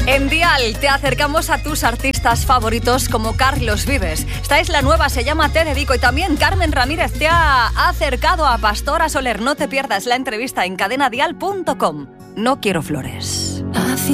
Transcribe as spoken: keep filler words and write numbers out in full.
En Dial te acercamos a tus artistas favoritos como Carlos Vives. Esta es la nueva, se llama Te Dedico. Y también Carmen Ramírez te ha acercado a Pastora Soler. No te pierdas la entrevista en cadena dial punto com. No quiero flores.